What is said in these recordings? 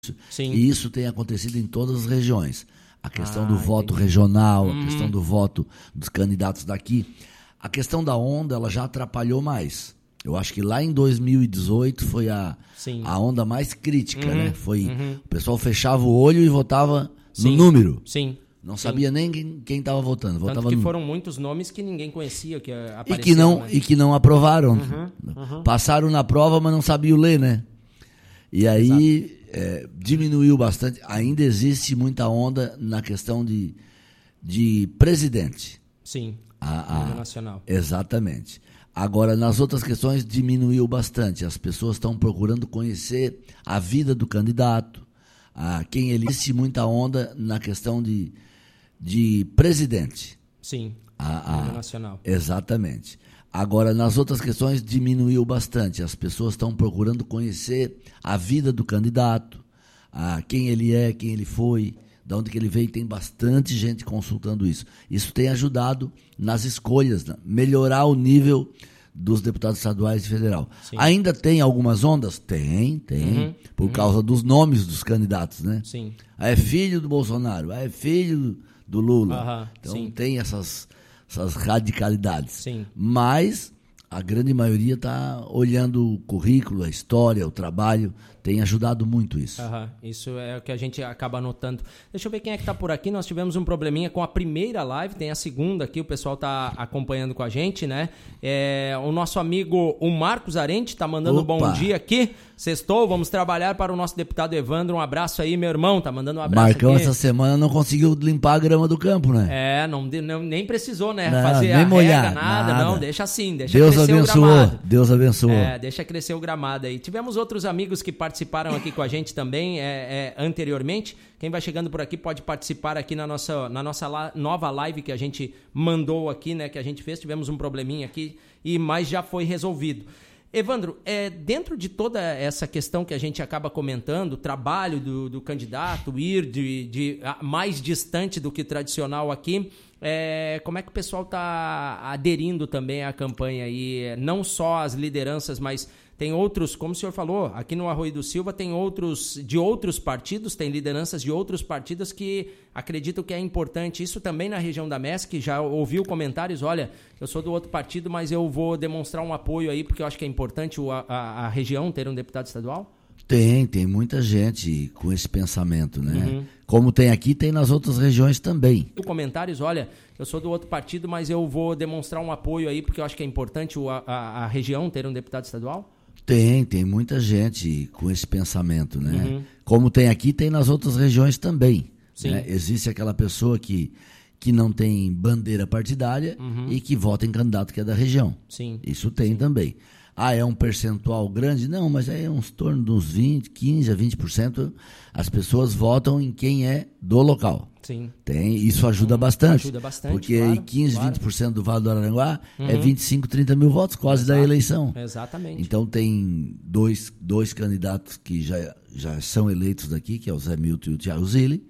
Sim. E isso tem acontecido em todas as regiões. A questão do voto regional, a questão do voto dos candidatos daqui. A questão da onda, ela já atrapalhou mais. Eu acho que lá em 2018 foi a onda mais crítica, né? O pessoal fechava o olho e votava no número. Sim. Não sabia nem quem estava votando. Tanto que foram muitos nomes que ninguém conhecia, que apareceram. E que não aprovaram. Passaram na prova, mas não sabiam ler, né? E aí diminuiu bastante. Ainda existe muita onda na questão de presidente. Sim, nacional. Exatamente. Agora, nas outras questões, diminuiu bastante. As pessoas estão procurando conhecer a vida do candidato, quem ele... Existe muita onda na questão de presidente. Sim, nacional. Exatamente. Agora, nas outras questões, diminuiu bastante. As pessoas estão procurando conhecer a vida do candidato, quem ele é, quem ele foi, de onde que ele veio. Tem bastante gente consultando isso. Isso tem ajudado nas escolhas, né? Melhorar o nível dos deputados estaduais e federal. Sim. Ainda tem algumas ondas? Tem. Por causa dos nomes dos candidatos, né? Sim. É filho do Bolsonaro, é filho do Lula. Então tem essas radicalidades. Sim. Mas a grande maioria está olhando o currículo, a história, o trabalho. Tem ajudado muito isso. Isso é o que a gente acaba notando. Deixa eu ver quem é que está por aqui. Nós tivemos um probleminha com a primeira live, tem a segunda aqui, o pessoal está acompanhando com a gente, né? O nosso amigo, o Marcos Arente, está mandando um bom dia aqui. Sextou, vamos trabalhar para o nosso deputado Evandro. Um abraço aí, meu irmão, tá mandando um abraço Marcão aqui. Essa semana não conseguiu limpar a grama do campo, né? Nem precisou, né? Não, fazer nem a molhar, rega, nada. Não, deixa assim, deixa Deus crescer abençoou, o gramado. Deus abençoou. Deixa crescer o gramado aí. Tivemos outros amigos que participaram aqui com a gente também anteriormente. Quem vai chegando por aqui pode participar aqui na nossa nova live que a gente mandou aqui, né? Que a gente fez. Tivemos um probleminha aqui, mas já foi resolvido. Evandro, dentro de toda essa questão que a gente acaba comentando, o trabalho do candidato, ir de mais distante do que tradicional aqui, como é que o pessoal está aderindo também à campanha aí? Não só as lideranças, mas tem outros, como o senhor falou, aqui no Arroio do Silva tem outros de outros partidos, tem lideranças de outros partidos que acreditam que é importante. Isso também na região da MESC, já ouviu comentários, olha, eu sou do outro partido, mas eu vou demonstrar um apoio aí, porque eu acho que é importante a região ter um deputado estadual? Tem muita gente com esse pensamento, né? Como tem aqui, tem nas outras regiões também. Comentários, olha, eu sou do outro partido, mas eu vou demonstrar um apoio aí, porque eu acho que é importante a região ter um deputado estadual? Tem muita gente com esse pensamento, né? Como tem aqui, tem nas outras regiões também. Né? Existe aquela pessoa que não tem bandeira partidária e que vota em candidato que é da região. Isso tem também. É um percentual grande? Não, mas é uns torno de uns 15% a 20% as pessoas votam em quem é do local. Isso ajuda bastante. Porque claro, 15%, claro. 20% do Vale do Araranguá é 25, 30 mil votos quase da eleição. Exatamente. Então tem dois candidatos que já são eleitos daqui, que é o Zé Milton e o Thiago Zilli.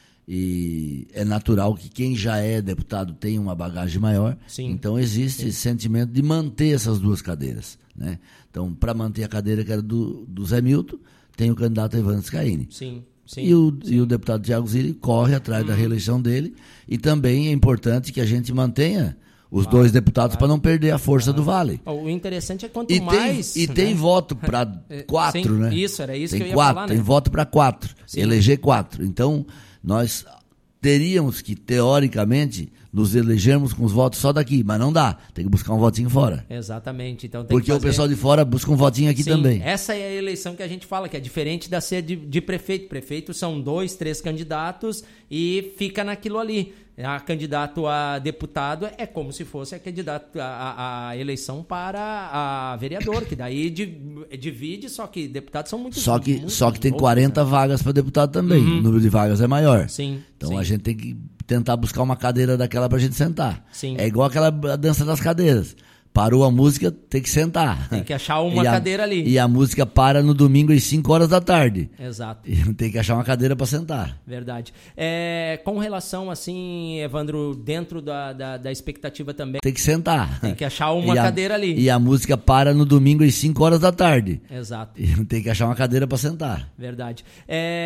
E é natural que quem já é deputado tenha uma bagagem maior. Então existe esse sentimento de manter essas duas cadeiras, né? Então, para manter a cadeira que era do Zé Milton, tem o candidato Evandro Scaini. E o deputado Thiago Zilli corre atrás da reeleição dele. E também é importante que a gente mantenha os dois deputados para não perder a força do Vale. O interessante é quanto mais... Tem voto para 4, né? Isso, era isso que eu ia 4, falar, né? Tem voto para 4, eleger 4. Então, nós teríamos que, teoricamente, nos elegermos com os votos só daqui, mas não dá, tem que buscar um votinho fora. Exatamente. Então, porque o pessoal de fora busca um votinho aqui também. Essa é a eleição que a gente fala, que é diferente da ser de prefeito. Prefeito são 2, 3 candidatos e fica naquilo ali. A candidato a deputado é como se fosse a candidato a eleição para a vereador, que daí divide, só que deputados são muitos. Só que tem 40 vagas para deputado também, o número de vagas é maior. Então a gente tem que tentar buscar uma cadeira daquela para a gente sentar. É igual aquela dança das cadeiras. Parou a música, tem que sentar. Tem que achar uma cadeira ali. E a música para no domingo às 5 horas da tarde. Exato. E tem que achar uma cadeira para sentar. Verdade. Com relação, assim, Evandro, dentro da expectativa também... Tem que sentar. Tem que achar uma cadeira ali. E a música para no domingo às 5 horas da tarde. Exato. E tem que achar uma cadeira para sentar. Verdade.